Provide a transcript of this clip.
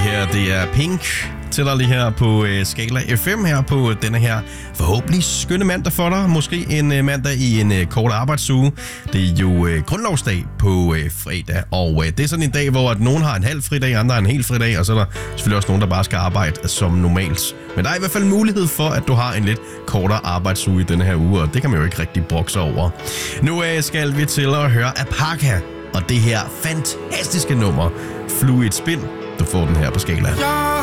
her, det er Pink til dig lige her på Skala FM her på denne her forhåbentlig skønne mandag for dig. Måske en mandag i en kort arbejdsuge. Det er jo grundlovsdag på fredag, og det er sådan en dag, hvor at nogen har en halv fridag, andre har en hel fridag, og så er der selvfølgelig også nogen, der bare skal arbejde som normalt. Men der er i hvert fald mulighed for, at du har en lidt kortere arbejdsuge i denne her uge, og det kan man jo ikke rigtig brokse over. Nu skal vi til at høre Apaka og det her fantastiske nummer, Fluid Spin. Du får den her på Skala.